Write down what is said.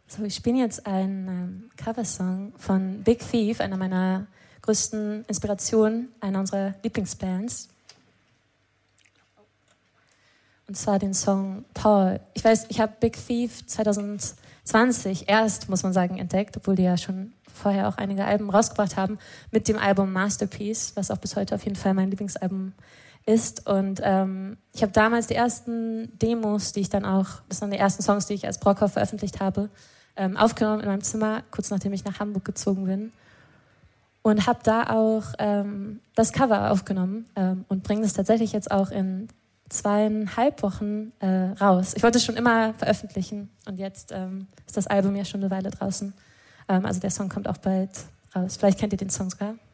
So, ich spiele jetzt einen Coversong von Big Thief, einer meiner größten Inspirationen, einer unserer Lieblingsbands. Und zwar den Song Paul. Ich weiß, ich habe Big Thief 2020 erst, muss man sagen, entdeckt, obwohl die ja schon vorher auch einige Alben rausgebracht haben, mit dem Album Masterpiece, was auch bis heute auf jeden Fall mein Lieblingsalbum ist. Und ich habe damals die ersten Demos, die ich dann auch, das waren die ersten Songs, die ich als Brockhaus veröffentlicht habe, aufgenommen in meinem Zimmer, kurz nachdem ich nach Hamburg gezogen bin. Und habe da auch das Cover aufgenommen und bringe das tatsächlich jetzt auch in 2,5 Wochen raus. Ich wollte es schon immer veröffentlichen und jetzt ist das Album ja schon eine Weile draußen. Also der Song kommt auch bald raus. Vielleicht kennt ihr den Song sogar.